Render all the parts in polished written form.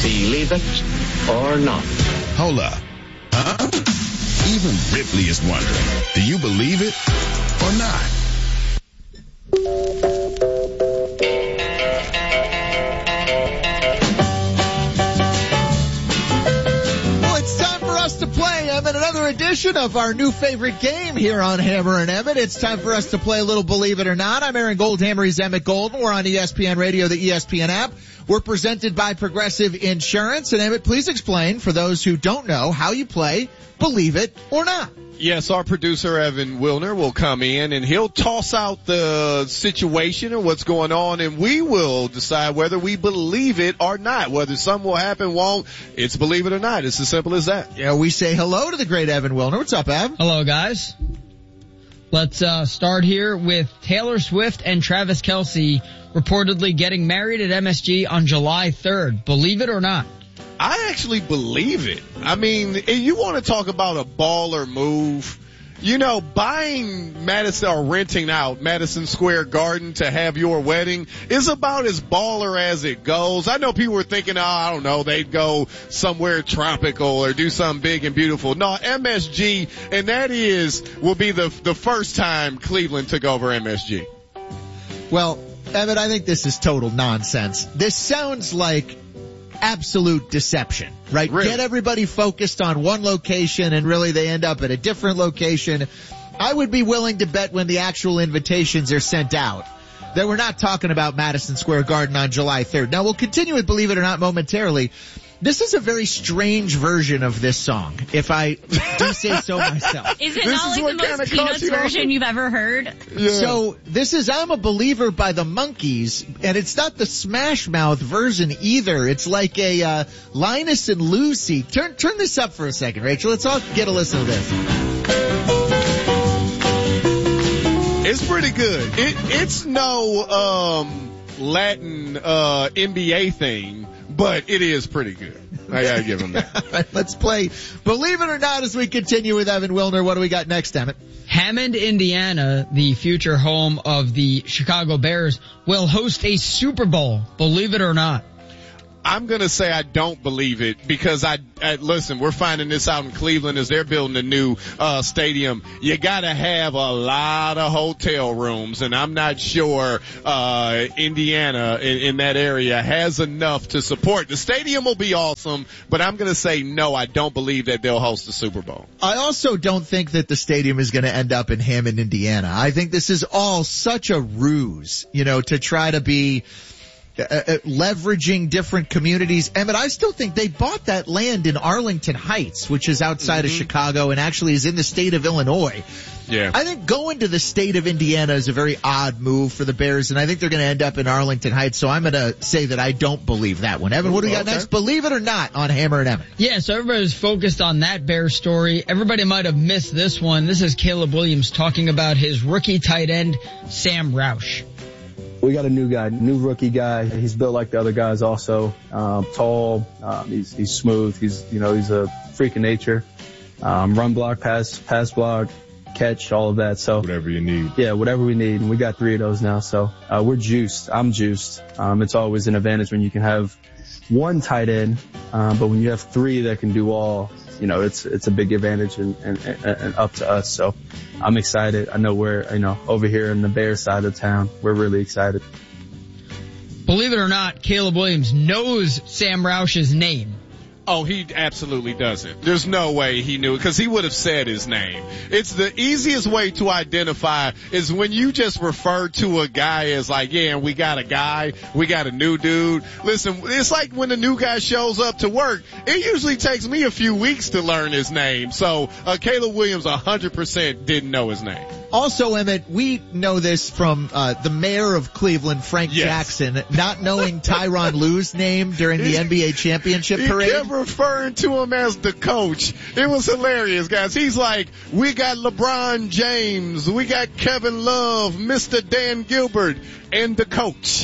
Believe it or not. Hold up. Huh? Even Ripley is wondering, do you believe it or not? Well, it's time for us to play, Emmett, another edition of our new favorite game here on Hammer and Emmett. It's time for us to play a little Believe It or Not. I'm Aaron Goldhammer. He's Emmett Golden. We're on ESPN Radio, the ESPN app. We're presented by Progressive Insurance. And Emmett, please explain, for those who don't know, how you play Believe It or Not. Yes, our producer, Evan Wilner, will come in and he'll toss out the situation and what's going on, and we will decide whether we believe it or not. Whether something will happen, won't, it's believe it or not. It's as simple as that. Yeah, we say hello to the great Evan Wilner. What's up, Ev? Hello, guys. Let's start here with Taylor Swift and Travis Kelce reportedly getting married at MSG on July 3rd. Believe it or not? I actually believe it. I mean, you want to talk about a baller move. You know, buying Madison or renting out Madison Square Garden to have your wedding is about as baller as it goes. I know people were thinking, I don't know, they'd go somewhere tropical or do something big and beautiful. No, MSG, and that will be the first time Cleveland took over MSG. Well, Evan, I think this is total nonsense. This sounds like absolute deception, right? Really? Get everybody focused on one location and really they end up at a different location. I would be willing to bet when the actual invitations are sent out that we're not talking about Madison Square Garden on July 3rd. Now, we'll continue with Believe It or Not momentarily. This is a very strange version of this song, if I do say so myself. Is it not like the most Peanuts version you've ever heard? Yeah. So this is I'm a Believer by the Monkees, and it's not the Smash Mouth version either. It's like a Linus and Lucy. Turn this up for a second, Rachel. Let's all get a listen to this. It's pretty good. It's no Latin NBA thing, but it is pretty good. I gotta give him that. All right, let's play Believe It or Not as we continue with Evan Wilner. What do we got next, Emmett? Hammond, Indiana, the future home of the Chicago Bears, will host a Super Bowl. Believe it or not? I'm going to say I don't believe it because listen, we're finding this out in Cleveland as they're building a new stadium. You got to have a lot of hotel rooms, and I'm not sure Indiana in that area has enough to support. The stadium will be awesome, but I'm going to say no, I don't believe that they'll host the Super Bowl. I also don't think that the stadium is going to end up in Hammond, Indiana. I think this is all such a ruse, to try to be leveraging different communities. Emmett, I still think they bought that land in Arlington Heights, which is outside of Chicago and actually is in the state of Illinois. Yeah. I think going to the state of Indiana is a very odd move for the Bears, and I think they're going to end up in Arlington Heights, so I'm going to say that I don't believe that one. Evan, what do we got next? Believe it or not on Hammer and Emmett. Yeah, so everybody's focused on that Bears story. Everybody might have missed this one. This is Caleb Williams talking about his rookie tight end, Sam Roush. We got a new guy, new rookie guy. He's built like the other guys also. Tall, he's smooth. He's a freak of nature. Run block, pass block, catch, all of that. So whatever you need. Yeah, whatever we need. And we got 3 of those now. So, we're juiced. I'm juiced. It's always an advantage when you can have one tight end. But when you have 3 that can do all, it's a big advantage and up to us. So I'm excited. I know we're, over here in the Bears side of town, we're really excited. Believe it or not, Caleb Williams knows Sam Roush's name. Oh, he absolutely doesn't. There's no way he knew it because he would have said his name. It's the easiest way to identify is when you just refer to a guy as like, yeah, we got a guy, we got a new dude. Listen, it's like when a new guy shows up to work, it usually takes me a few weeks to learn his name. So, Caleb Williams 100% didn't know his name. Also, Emmett, we know this from the mayor of Cleveland, Frank Jackson, not knowing Tyronn Lue's name during the NBA championship parade. He kept referring to him as the coach. It was hilarious, guys. He's like, we got LeBron James, we got Kevin Love, Mr. Dan Gilbert, and the coach.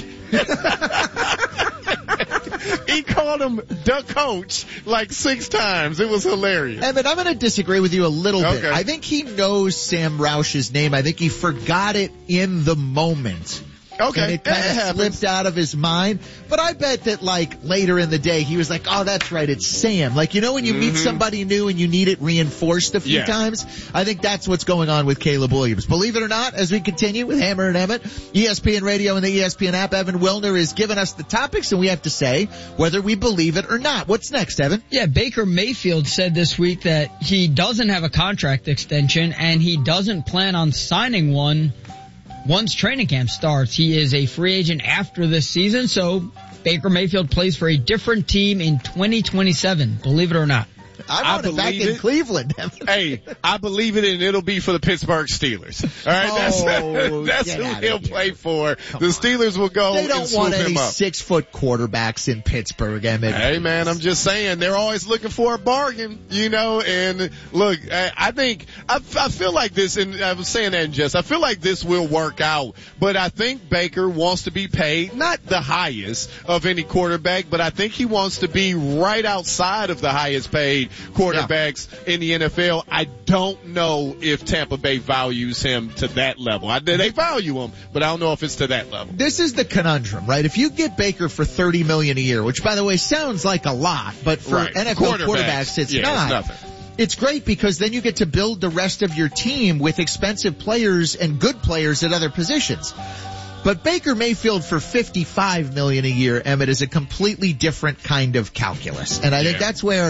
He called him the coach like 6 times. It was hilarious. Emmett, I'm going to disagree with you a little bit. Okay. I think he knows Sam Roush's name. I think he forgot it in the moment. Okay. And it kind of slipped out of his mind. But I bet that, like, later in the day, he was like, oh, that's right, it's Sam. Like, you know when you meet somebody new and you need it reinforced a few times? I think that's what's going on with Caleb Williams. Believe it or not, as we continue with Hammer and Emmett, ESPN Radio and the ESPN app, Evan Wilner is giving us the topics, and we have to say whether we believe it or not. What's next, Evan? Yeah, Baker Mayfield said this week that he doesn't have a contract extension, and he doesn't plan on signing one once training camp starts. He is a free agent after this season, so Baker Mayfield plays for a different team in 2027, believe it or not. I want it back in Cleveland. Hey, I believe it, and it'll be for the Pittsburgh Steelers. All right, that's who he'll play for. The Steelers will go. They don't want any 6-foot quarterbacks in Pittsburgh, Emmett. Hey, man, I'm just saying they're always looking for a bargain, you know. And look, I feel like this, and I was saying that in jest. I feel like this will work out, but I think Baker wants to be paid not the highest of any quarterback, but I think he wants to be right outside of the highest paid quarterbacks in the NFL. I don't know if Tampa Bay values him to that level. They value him, but I don't know if it's to that level. This is the conundrum, right? If you get Baker for $30 million a year, which by the way sounds like a lot, but for NFL quarterbacks it's not. It's nothing. It's great because then you get to build the rest of your team with expensive players and good players at other positions. But Baker Mayfield for $55 million a year, Emmett, is a completely different kind of calculus. And I think that's where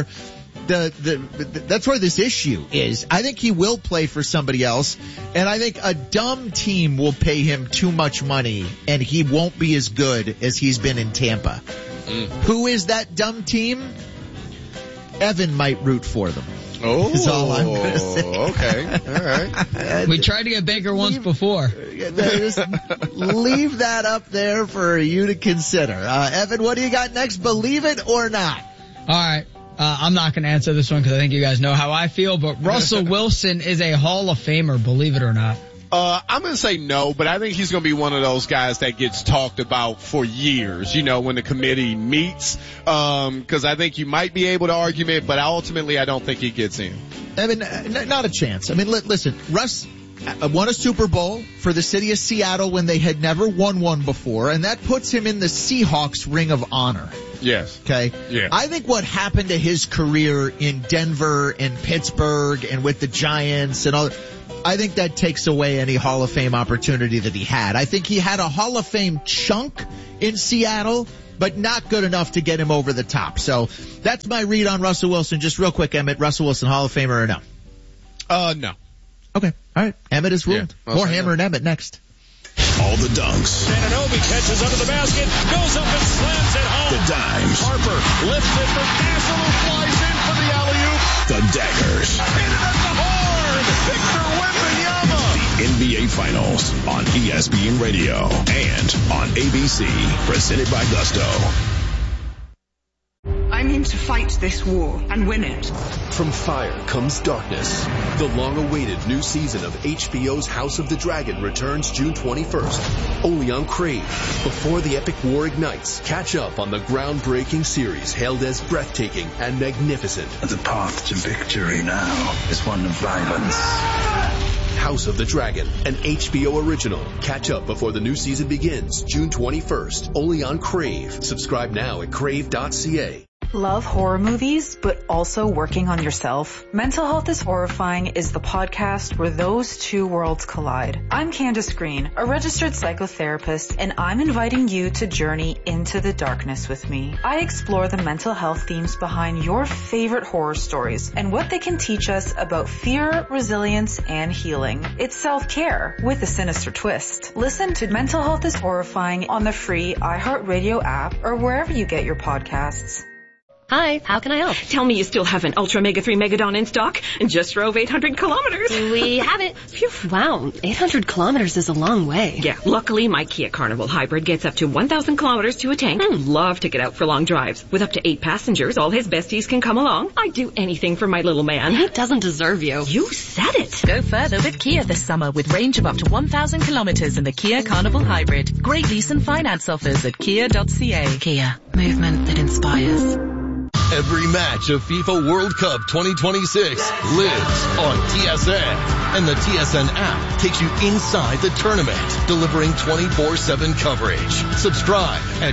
that's where this issue is. I think he will play for somebody else, and I think a dumb team will pay him too much money, and he won't be as good as he's been in Tampa. Who is that dumb team? Evan might root for them. Oh, is all I'm going to say. Okay, all right. We tried to get Baker once before. Just leave that up there for you to consider. Evan, what do you got next? Believe it or not? All right. I'm not going to answer this one because I think you guys know how I feel, but Russell Wilson is a Hall of Famer, believe it or not. I'm going to say no, but I think he's going to be one of those guys that gets talked about for years, you know, when the committee meets, because I think you might be able to argue it, but ultimately I don't think he gets in. I mean, not a chance. I mean, listen, Russ won a Super Bowl for the city of Seattle when they had never won one before, and that puts him in the Seahawks Ring of Honor. Yes. Okay? Yeah. I think what happened to his career in Denver and Pittsburgh and with the Giants and all, I think that takes away any Hall of Fame opportunity that he had. I think he had a Hall of Fame chunk in Seattle, but not good enough to get him over the top. So that's my read on Russell Wilson. Just real quick, Emmett, Russell Wilson, Hall of Famer or no? No. Okay. All right. Emmett is ruled. More Hammer and Emmett next. All the dunks. Ananobi catches under the basket, goes up and slams it home. The dimes. Harper lifts it for Castle, who flies in for the alley-oop. The daggers. Hit it at the horn. Victor Wembanyama. The NBA Finals on ESPN Radio and on ABC. Presented by Gusto. I'm in to fight this war and win it. From fire comes darkness. The long-awaited new season of HBO's House of the Dragon returns June 21st, only on Crave. Before the epic war ignites, catch up on the groundbreaking series hailed as breathtaking and magnificent. The path to victory now is one of violence. House of the Dragon, an HBO original. Catch up before the new season begins, June 21st, only on Crave. Subscribe now at crave.ca. Love horror movies, but also working on yourself? Mental Health is Horrifying is the podcast where those two worlds collide. I'm Candace Green, a registered psychotherapist, and I'm inviting you to journey into the darkness with me. I explore the mental health themes behind your favorite horror stories and what they can teach us about fear, resilience, and healing. It's self-care with a sinister twist. Listen to Mental Health is Horrifying on the free iHeartRadio app or wherever you get your podcasts. Hi, how can I help? Tell me you still have an Ultra Mega 3 Megadon in stock and just drove 800 kilometers. We have it. Phew. Wow, 800 kilometers is a long way. Yeah, luckily my Kia Carnival Hybrid gets up to 1,000 kilometers to a tank. Love to get out for long drives. With up to 8 passengers, all his besties can come along. I'd do anything for my little man. He doesn't deserve you. You said it. Go further with Kia this summer with range of up to 1,000 kilometers in the Kia Carnival Hybrid. Great lease and finance offers at kia.ca. Kia, movement that inspires. Every match of FIFA World Cup 2026 lives on TSN. And the TSN app takes you inside the tournament, delivering 24/7 coverage. Subscribe at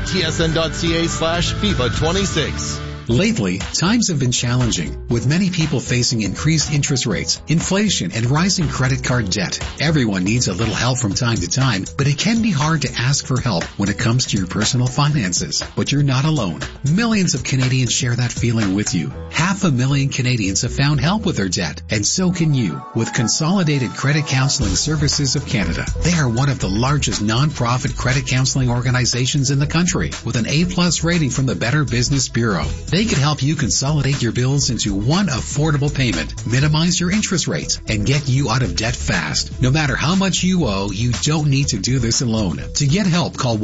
tsn.ca/FIFA26. Lately, times have been challenging, with many people facing increased interest rates, inflation, and rising credit card debt. Everyone needs a little help from time to time, but it can be hard to ask for help when it comes to your personal finances. But you're not alone. Millions of Canadians share that feeling with you. 500,000 Canadians have found help with their debt, and so can you, with Consolidated Credit Counseling Services of Canada. They are one of the largest non-profit credit counseling organizations in the country, with an A+ rating from the Better Business Bureau. They can help you consolidate your bills into one affordable payment, minimize your interest rates, and get you out of debt fast. No matter how much you owe, you don't need to do this alone. To get help, call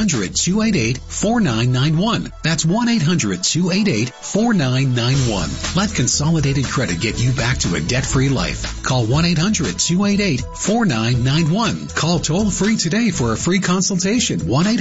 1-800-288-4991. That's 1-800-288-4991. Let Consolidated Credit get you back to a debt-free life. Call 1-800-288-4991. Call toll-free today for a free consultation.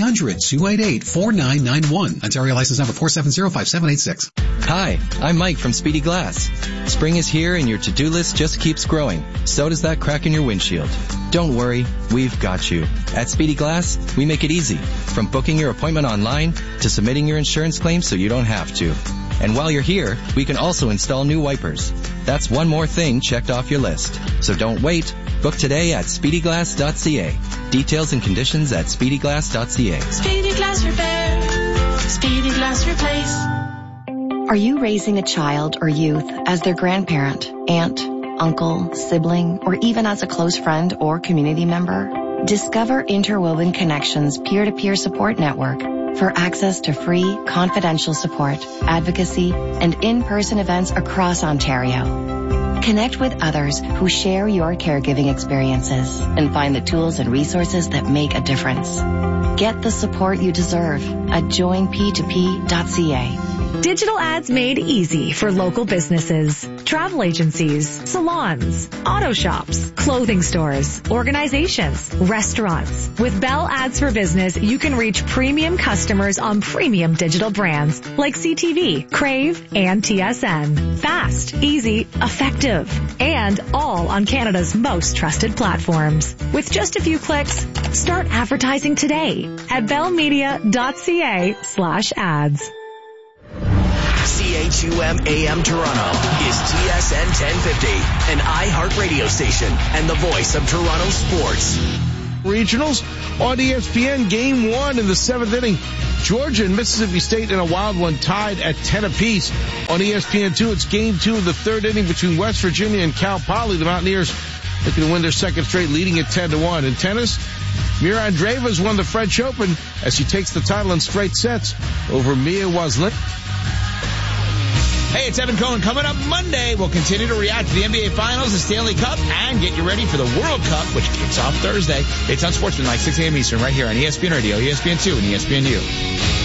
1-800-288-4991. Ontario license number 4705786. Hi, I'm Mike from Speedy Glass. Spring is here and your to-do list just keeps growing. So does that crack in your windshield. Don't worry, we've got you. At Speedy Glass, we make it easy. From booking your appointment online to submitting your insurance claim so you don't have to. And while you're here, we can also install new wipers. That's one more thing checked off your list. So don't wait. Book today at speedyglass.ca. Details and conditions at speedyglass.ca. Speedy Glass Repair. Speedy Glass Replace. Are you raising a child or youth as their grandparent, aunt, uncle, sibling, or even as a close friend or community member? Discover Interwoven Connections peer-to-peer support network for access to free, confidential support, advocacy, and in-person events across Ontario. Connect with others who share your caregiving experiences and find the tools and resources that make a difference. Get the support you deserve at joinp2p.ca. Digital ads made easy for local businesses, travel agencies, salons, auto shops, clothing stores, organizations, restaurants. With Bell Ads for Business, you can reach premium customers on premium digital brands like CTV, Crave, and TSN. Fast, easy, effective, and all on Canada's most trusted platforms. With just a few clicks, start advertising today at bellmedia.ca/ads. CHUM AM Toronto is TSN 1050, an iHeartRadio station and the voice of Toronto sports. Regionals on ESPN, game 1 in the 7th inning. Georgia and Mississippi State in a wild one tied at 10 apiece. On ESPN2, it's game 2 of the 3rd inning between West Virginia and Cal Poly. The Mountaineers looking to win their second straight, leading at 10-1. In tennis, Mira Andreeva has won the French Open as she takes the title in straight sets over Mia Waslin. Hey, it's Evan Cohen. Coming up Monday, we'll continue to react to the NBA Finals, the Stanley Cup, and get you ready for the World Cup, which kicks off Thursday. It's on Sportsman, like 6 a.m. Eastern, right here on ESPN Radio, ESPN2, and ESPNU.